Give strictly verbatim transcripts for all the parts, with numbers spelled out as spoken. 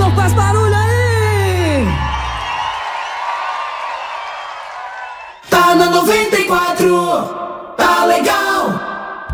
som, faz barulho aí! Tá na noventa e quatro, tá legal!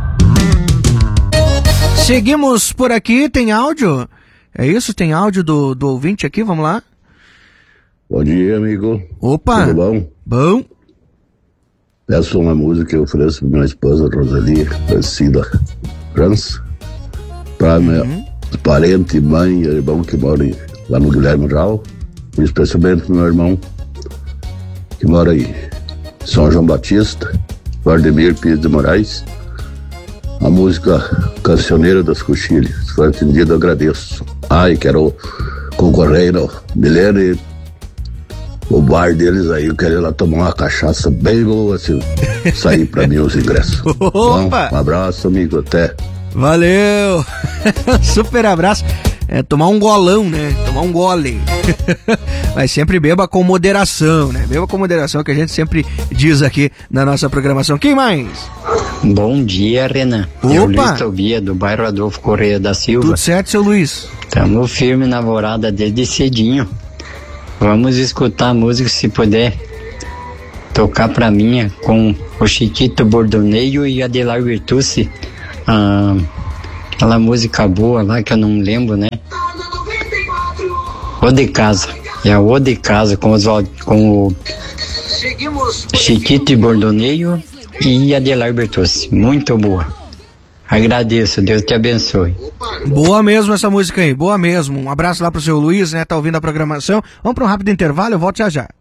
Seguimos por aqui, tem áudio? É isso? Tem áudio do, do ouvinte aqui? Vamos lá? Bom dia, amigo. Opa! Tudo bom? Bom. Essa é uma música que eu ofereço para minha esposa Rosali, Cida França, para uhum. meus parentes, mãe e irmão que moram lá no Guilherme Rau, e especialmente pro meu irmão que mora aí, São João Batista, Valdemir Pires de Moraes. A música Cancioneira das Coxilhas, se for atendido, agradeço. Ai, quero concorrer no Milênio, o bar deles aí, eu quero ir lá tomar uma cachaça bem boa, assim, sair pra mim os ingressos. Opa! Bom, um abraço, amigo, até. Valeu! Super abraço. É, tomar um golão, né? Tomar um gole. Mas sempre beba com moderação, né? Beba com moderação, que a gente sempre diz aqui na nossa programação. Quem mais? Bom dia, Renan. Opa! Eu, Luiz Tobia, do bairro Adolfo Correia da Silva. Tudo certo, seu Luiz? Tamo firme na vorada desde cedinho. Vamos escutar a música, se puder tocar pra mim, com o Chiquito Bordoneio e Adelar Virtucci. Ah, aquela música boa lá que eu não lembro, né? O de Casa. É o de Casa com, os, com o Chiquito Bordoneio e Adelar Virtucci. Muito boa. Agradeço, Deus te abençoe. Boa mesmo essa música aí, boa mesmo. Um abraço lá pro seu Luiz, né? Tá ouvindo a programação. Vamos para um rápido intervalo, eu volto já já.